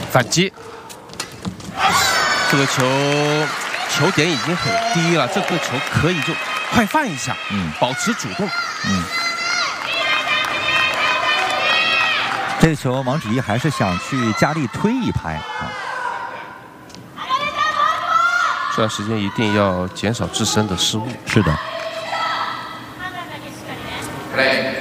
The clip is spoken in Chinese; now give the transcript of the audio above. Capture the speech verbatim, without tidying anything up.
反击，这个球球点已经很低了，这个球可以就快放一下，嗯，保持主动，嗯。 这个球王芷怡还是想去加力推一拍啊。 这段时间一定要减少自身的失误。 是的。 对。